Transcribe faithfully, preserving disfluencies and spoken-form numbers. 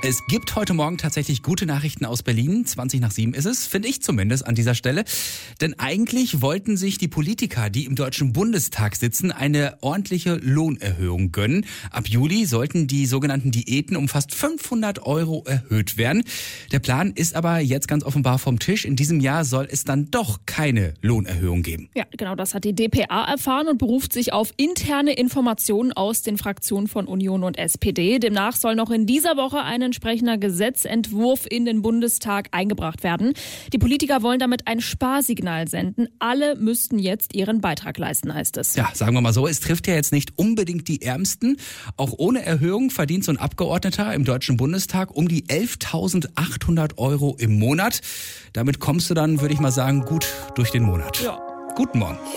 Es gibt heute Morgen tatsächlich gute Nachrichten aus Berlin. zwanzig nach sieben ist es, finde ich zumindest an dieser Stelle. Denn eigentlich wollten sich die Politiker, die im Deutschen Bundestag sitzen, eine ordentliche Lohnerhöhung gönnen. Ab Juli sollten die sogenannten Diäten um fast fünfhundert Euro erhöht werden. Der Plan ist aber jetzt ganz offenbar vom Tisch. In diesem Jahr soll es dann doch keine Lohnerhöhung geben. Ja, genau, das hat die d p a erfahren und beruft sich auf interne Informationen aus den Fraktionen von Union und S P D. Demnach soll noch in dieser Woche ein entsprechender Gesetzentwurf in den Bundestag eingebracht werden. Die Politiker wollen damit ein Sparsignal senden. Alle müssten jetzt ihren Beitrag leisten, heißt es. Ja, sagen wir mal so, es trifft ja jetzt nicht unbedingt die Ärmsten. Auch ohne Erhöhung verdient so ein Abgeordneter im Deutschen Bundestag um die elftausendachthundert Euro im Monat. Damit kommst du dann, würde ich mal sagen, gut durch den Monat. Ja. Guten Morgen.